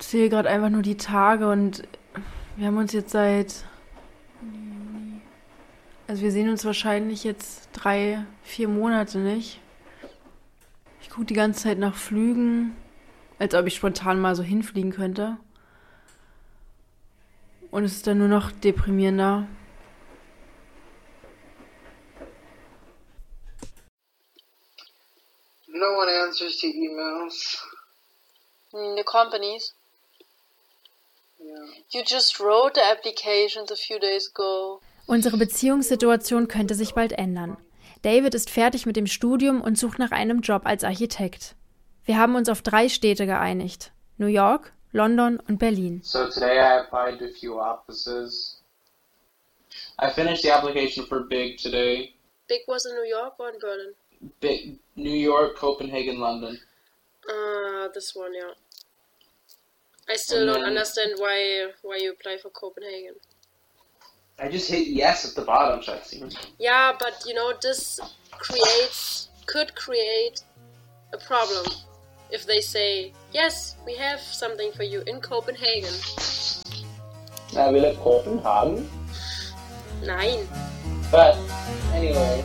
zähle gerade einfach nur die Tage und wir haben uns jetzt also wir sehen uns wahrscheinlich jetzt 3-4 Monate nicht. Ich gucke die ganze Zeit nach Flügen, als ob ich spontan mal so hinfliegen könnte. Und es ist dann nur noch deprimierender. No one answers to emails. The companies? Yeah. You just wrote the applications a few days ago. Unsere Beziehungssituation könnte sich bald ändern. David ist fertig mit dem Studium und sucht nach einem Job als Architekt. Wir haben uns auf 3 Städte geeinigt. New York, London und Berlin. So today I applied to a few offices. I finished the application for Big today. Big was in New York or in Berlin? Big, New York, Copenhagen, London. This one, yeah. I still don't understand why you apply for Copenhagen. I just hit yes at the bottom, Shatsi. Yeah, but you know, this could create a problem if they say, yes, we have something for you in Copenhagen. I will at Copenhagen. Nein. But anyway.